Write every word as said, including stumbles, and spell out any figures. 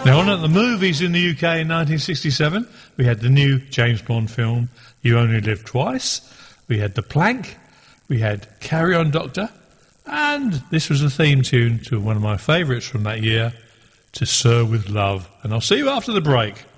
Now, on at the movies in the U K in nineteen sixty-seven, we had the new James Bond film, You Only Live Twice. We had The Plank. We had Carry On Doctor. And this was the theme tune to one of my favourites from that year, To Sir With Love. And I'll see you after the break.